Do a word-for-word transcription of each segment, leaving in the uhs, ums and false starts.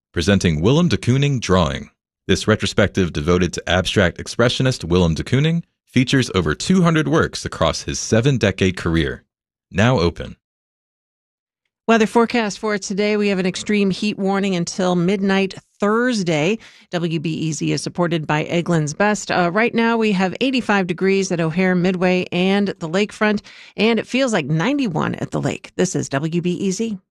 presenting Willem de Kooning Drawing. This retrospective devoted to abstract expressionist Willem de Kooning features over two hundred works across his seven-decade career. Now open. Weather forecast for today. We have an extreme heat warning until midnight Thursday. W B E Z is supported by Eggland's Best. Uh, right now we have eighty-five degrees at O'Hare, Midway, and the lakefront, and it feels like ninety-one at the lake. This is W B E Z.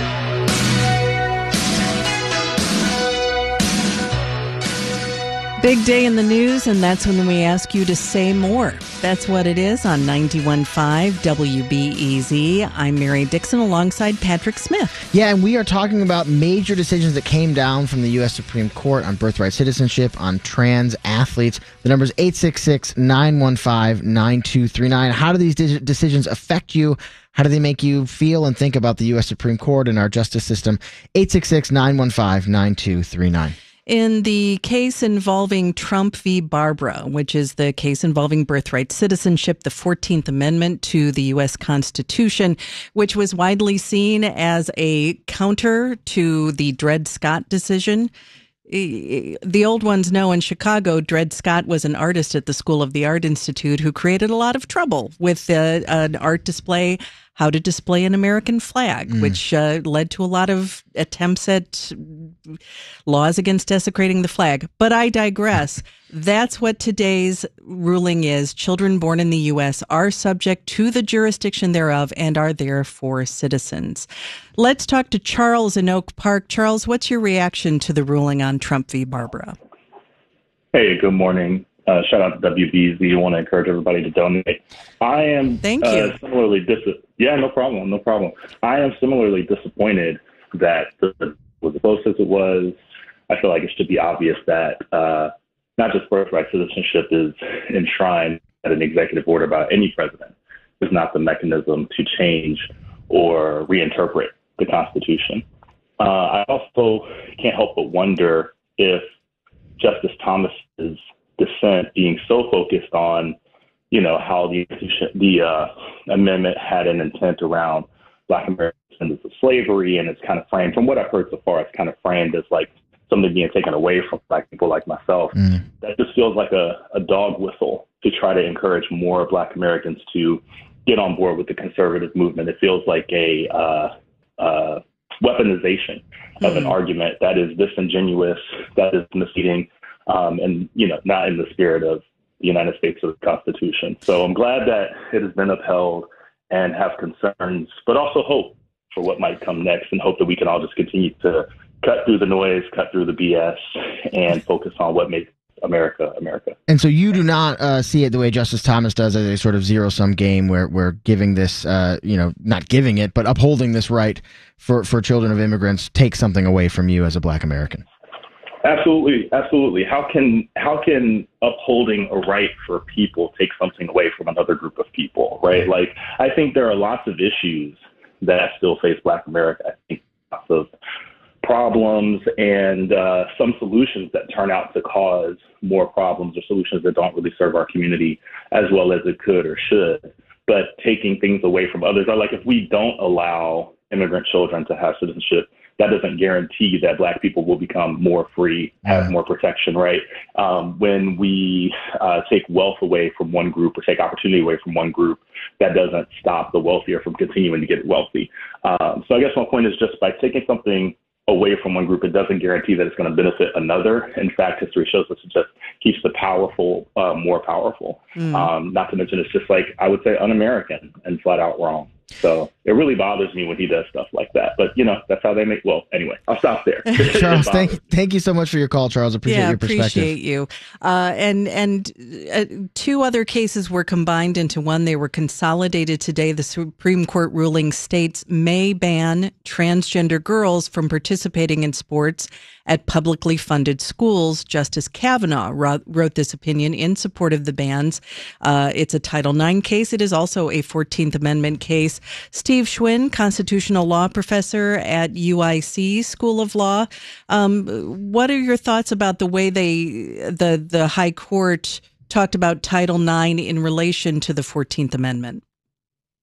Big day in the news, and that's when we ask you to say more. That's what it is on ninety-one point five W B E Z. I'm Mary Dixon alongside Patrick Smith. Yeah, and we are talking about major decisions that came down from the U S Supreme Court on birthright citizenship, on trans athletes. The number is eight six six, nine one five, nine two three nine. How do these de- decisions affect you? How do they make you feel and think about the U S Supreme Court and our justice system? eight six six, nine one five, nine two three nine. In the case involving Trump v. Barbara, which is the case involving birthright citizenship, the fourteenth Amendment to the U S Constitution, which was widely seen as a counter to the Dred Scott decision. The old ones know in Chicago, Dred Scott was an artist at the School of the Art Institute who created a lot of trouble with uh, an art display, how to display an American flag, mm. which uh, led to a lot of attempts at laws against desecrating the flag. But I digress. That's what today's ruling is. Children born in the U S are subject to the jurisdiction thereof and are therefore citizens. Let's talk to Charles in Oak Park. Charles, what's your reaction to the ruling on Trump v. Barbara? Hey, good morning. Uh, shout out to W B Z. I want to encourage everybody to donate. I am Thank uh, you. similarly dis- Yeah, no problem, no problem. I am similarly disappointed that the, was as close as it was. I feel like it should be obvious that uh, not just birthright citizenship is enshrined at an executive order by any president. Is not the mechanism to change or reinterpret the Constitution. Uh, I also can't help but wonder if Justice Thomas's dissent being so focused on, you know, how the the uh, amendment had an intent around Black American descendants of slavery, and it's kind of framed, from what I've heard so far, it's kind of framed as like something being taken away from Black people like myself. Mm. That just feels like a, a dog whistle to try to encourage more Black Americans to get on board with the conservative movement. It feels like a uh, uh, weaponization mm. of an argument that is disingenuous, that is misleading, um, and, you know, not in the spirit of the United States of the Constitution. So I'm glad that it has been upheld and have concerns, but also hope for what might come next, and hope that we can all just continue to cut through the noise, cut through the B S, and focus on what makes America, America. And so you do not uh, see it the way Justice Thomas does, as a sort of zero-sum game where we're giving this, uh, you know, not giving it, but upholding this right for, for children of immigrants take something away from you as a Black American. Absolutely, absolutely. How can how can upholding a right for people take something away from another group of people, right? Like, I think there are lots of issues that still face Black America. I think lots of problems and uh, some solutions that turn out to cause more problems, or solutions that don't really serve our community as well as it could or should. But taking things away from others, are like, if we don't allow immigrant children to have citizenship, that doesn't guarantee that Black people will become more free, have yeah. more protection, right? Um, when we uh, take wealth away from one group or take opportunity away from one group, that doesn't stop the wealthier from continuing to get wealthy. Um, so I guess my point is, just by taking something away from one group, it doesn't guarantee that it's going to benefit another. In fact, history shows us it just keeps the powerful uh, more powerful. Mm. Um, not to mention, it's just like, I would say, un-American and flat out wrong. So it really bothers me when he does stuff like that. But, you know, that's how they make. Well, anyway, I'll stop there. Charles, thank, thank you so much for your call, Charles. Appreciate yeah, your perspective. appreciate you. Uh, and and uh, two other cases were combined into one. They were consolidated today. The Supreme Court ruling states may ban transgender girls from participating in sports at publicly funded schools. Justice Kavanaugh wrote, wrote this opinion in support of the bans. Uh, it's a Title nine case. It is also a fourteenth Amendment case. Steve Schwinn, constitutional law professor at U I C School of Law. Um, what are your thoughts about the way they, the, the High Court talked about Title nine in relation to the fourteenth Amendment?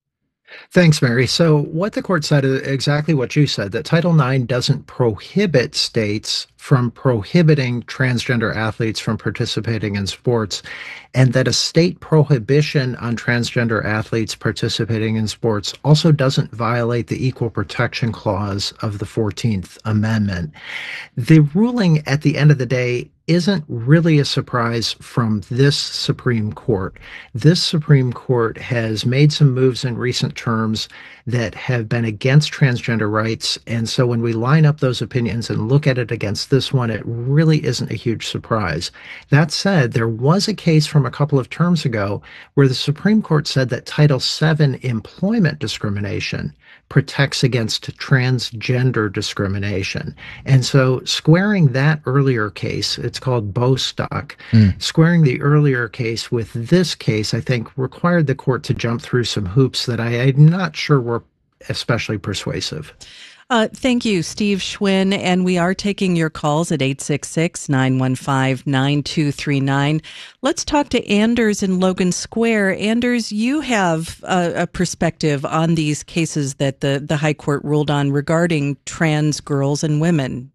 Thanks, Mary. So, what the court said is exactly what you said, that Title nine doesn't prohibit states from prohibiting transgender athletes from participating in sports, and that a state prohibition on transgender athletes participating in sports also doesn't violate the Equal Protection Clause of the fourteenth Amendment. The ruling at the end of the day isn't really a surprise from this Supreme Court. This Supreme Court has made some moves in recent terms that have been against transgender rights. And so when we line up those opinions and look at it against this one, it really isn't a huge surprise. That said, there was a case from a couple of terms ago where the Supreme Court said that Title seven employment discrimination protects against transgender discrimination. And so squaring that earlier case, it's called Bostock, mm. squaring the earlier case with this case, I think required the court to jump through some hoops that I, I'm not sure were especially persuasive. Uh, thank you, Steve Schwinn. And we are taking your calls at eight six six, nine one five, nine two three nine. Let's talk to Anders in Logan Square. Anders, you have a, a perspective on these cases that the, the High Court ruled on regarding trans girls and women.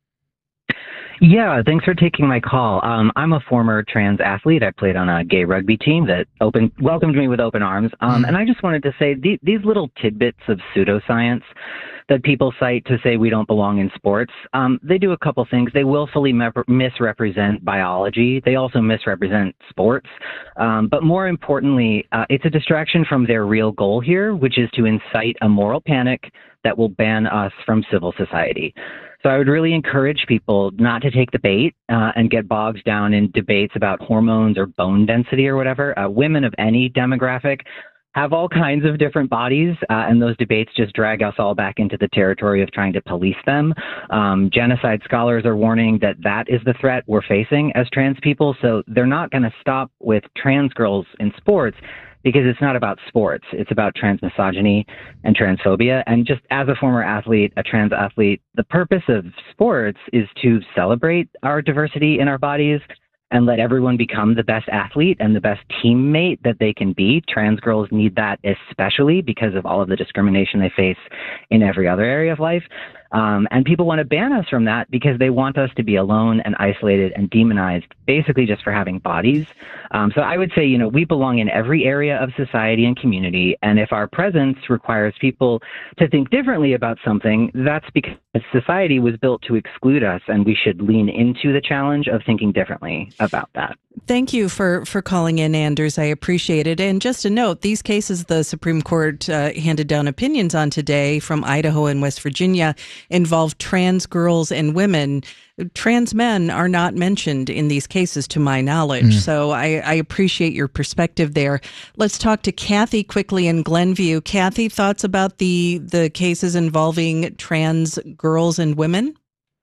Yeah, thanks for taking my call. Um, I'm a former trans athlete. I played on a gay rugby team that opened, welcomed me with open arms. Um, and I just wanted to say th- these little tidbits of pseudoscience that people cite to say we don't belong in sports, um, they do a couple things. They willfully me- misrepresent biology. They also misrepresent sports. Um, but more importantly, uh, it's a distraction from their real goal here, which is to incite a moral panic that will ban us from civil society. So I would really encourage people not to take the bait uh, and get bogged down in debates about hormones or bone density or whatever. Uh, women of any demographic have all kinds of different bodies, uh, and those debates just drag us all back into the territory of trying to police them. Um, genocide scholars are warning that that is the threat we're facing as trans people, so they're not going to stop with trans girls in sports, because it's not about sports. It's about trans misogyny and transphobia. And just as a former athlete, a trans athlete, the purpose of sports is to celebrate our diversity in our bodies and let everyone become the best athlete and the best teammate that they can be. Trans girls need that especially because of all of the discrimination they face in every other area of life. Um, and people want to ban us from that because they want us to be alone and isolated and demonized, basically just for having bodies. Um, so I would say, you know, we belong in every area of society and community. And if our presence requires people to think differently about something, that's because society was built to exclude us, and we should lean into the challenge of thinking differently about that. Thank you for, for calling in, Anders. I appreciate it. And just a note, these cases the Supreme Court uh, handed down opinions on today from Idaho and West Virginia involve trans girls and women. Trans men are not mentioned in these cases, to my knowledge. Mm. So I, I appreciate your perspective there. Let's talk to Kathy quickly in Glenview. Kathy, thoughts about the, the cases involving trans girls and women?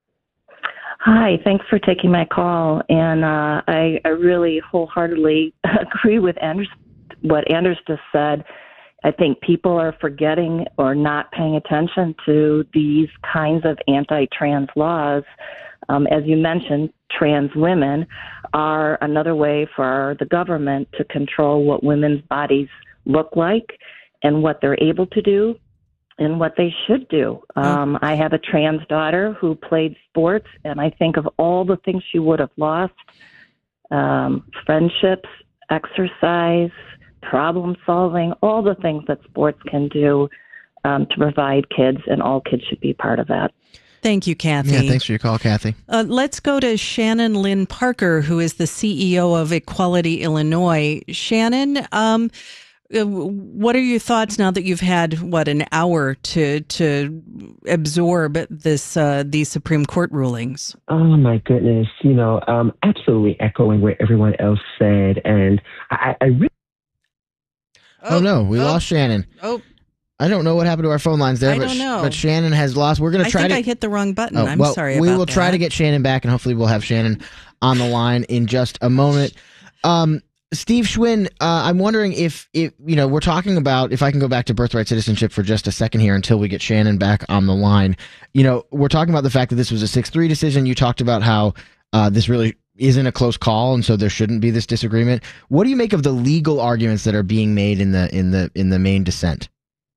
Hi, thanks for taking my call. And uh, I, I really wholeheartedly agree with Anders, what Anders just said. I think people are forgetting or not paying attention to these kinds of anti-trans laws. Um, as you mentioned, trans women are another way for the government to control what women's bodies look like and what they're able to do and what they should do. Um, I have a trans daughter who played sports, and I think of all the things she would have lost, um, friendships, exercise, problem solving, all the things that sports can do um, to provide kids, and all kids should be part of that. Thank you, Kathy. Yeah, thanks for your call, Kathy. Uh, let's go to Shannon Lynn Parker, who is the C E O of Equality Illinois. Shannon, um, what are your thoughts now that you've had, what, an hour to to absorb this uh, these Supreme Court rulings? Oh, my goodness. You know, um, absolutely echoing what everyone else said. And I, I really... Oh, oh no, we oh, lost Shannon. Oh, I don't know what happened to our phone lines there, I but, don't know. but Shannon has lost. We're going to try I think to... I hit the wrong button. Oh, I'm well, sorry about that. We will try to get Shannon back, and hopefully we'll have Shannon on the line in just a moment. Um, Steve Schwinn, uh, I'm wondering if, if, you know, we're talking about, if I can go back to birthright citizenship for just a second here until we get Shannon back on the line. You know, we're talking about the fact that this was a six three decision. You talked about how uh, this really isn't a close call, and so there shouldn't be this disagreement. What do you make of the legal arguments that are being made in the in the in the main dissent?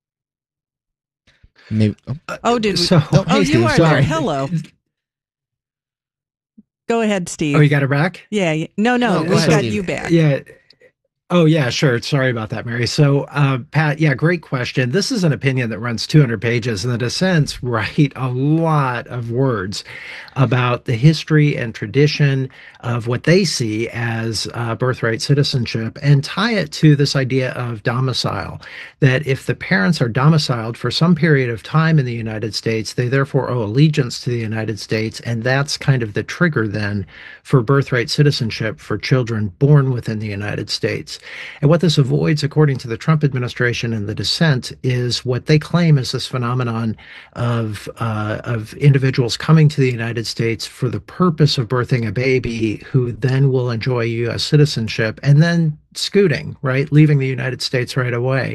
Maybe. Oh, oh did we? So, oh, hey, you Steve, are sorry. there. Hello. Go ahead, Steve. Oh, you got it back? Yeah. yeah. No, no, Oh, go we've ahead, got Steve. you back. Yeah. Oh, yeah, sure. Sorry about that, Mary. So, uh, Pat, yeah, great question. This is an opinion that runs two hundred pages, and the dissents write a lot of words about the history and tradition of what they see as uh, birthright citizenship and tie it to this idea of domicile, that if the parents are domiciled for some period of time in the United States, they therefore owe allegiance to the United States, and that's kind of the trigger then for birthright citizenship for children born within the United States. And what this avoids, according to the Trump administration and the dissent, is what they claim is this phenomenon of uh, of individuals coming to the United States for the purpose of birthing a baby who then will enjoy U S citizenship and then scooting, right, leaving the United States right away.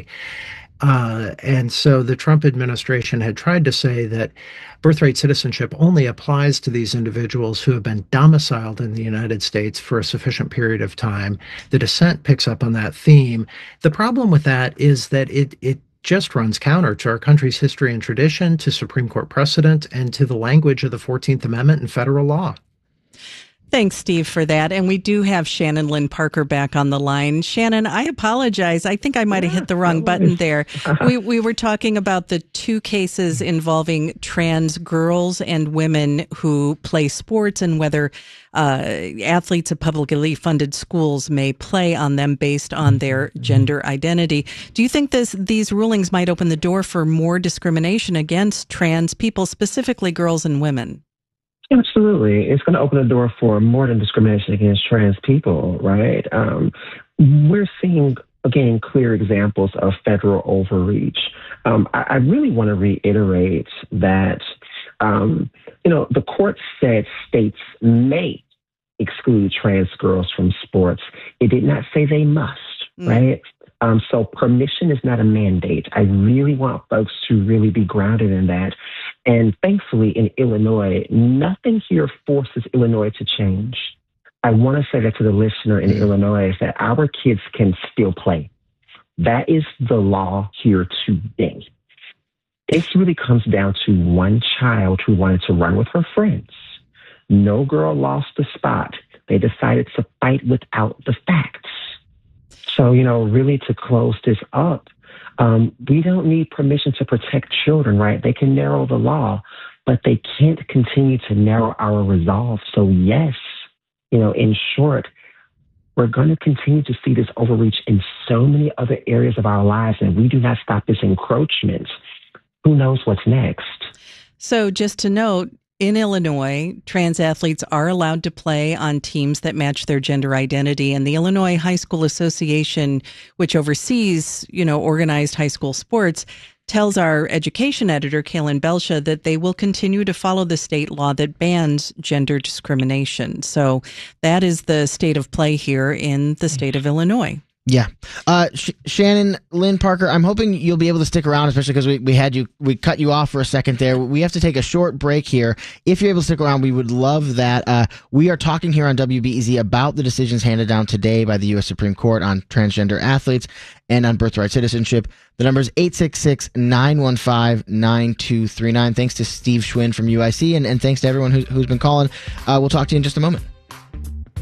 Uh, and so the Trump administration had tried to say that birthright citizenship only applies to these individuals who have been domiciled in the United States for a sufficient period of time. The dissent picks up on that theme. The problem with that is that it it just runs counter to our country's history and tradition, to Supreme Court precedent, and to the language of the fourteenth Amendment and federal law. Thanks, Steve, for that. And we do have Shannon Lynn Parker back on the line. Shannon, I apologize. I think I might have hit the wrong button there. We we were talking about the two cases involving trans girls and women who play sports and whether uh, athletes of publicly funded schools may play on them based on their gender identity. Do you think this these rulings might open the door for more discrimination against trans people, specifically girls and women? Absolutely. It's going to open the door for more than discrimination against trans people, right? Um, we're seeing, again, clear examples of federal overreach. Um, I, I really want to reiterate that, um, you know, the court said states may exclude trans girls from sports. It did not say they must, mm. right? Um, so permission is not a mandate. I really want folks to really be grounded in that. And thankfully, in Illinois, nothing here forces Illinois to change. I want to say that to the listener in mm. Illinois, is that our kids can still play. That is the law here today. This really comes down to one child who wanted to run with her friends. No girl lost the spot. They decided to fight without the facts. So, you know, really to close this up, um, we don't need permission to protect children, right? They can narrow the law, but they can't continue to narrow our resolve. So, yes, you know, in short, we're going to continue to see this overreach in so many other areas of our lives, and we do not stop this encroachment. Who knows what's next? So just to note, in Illinois, trans athletes are allowed to play on teams that match their gender identity. And the Illinois High School Association, which oversees, you know, organized high school sports, tells our education editor, Kaylin Belsha, that they will continue to follow the state law that bans gender discrimination. So that is the state of play here in the state of Illinois. Yeah. Uh, Sh- Shannon Lynn Parker, I'm hoping you'll be able to stick around, especially because we, we had you, we cut you off for a second there. We have to take a short break here. If you're able to stick around, we would love that. Uh, we are talking here on W B E Z about the decisions handed down today by the U S Supreme Court on transgender athletes and on birthright citizenship. The number is eight six six, nine one five, nine two three nine. Thanks to Steve Schwinn from U I C, and, and thanks to everyone who's, who's been calling. Uh, we'll talk to you in just a moment.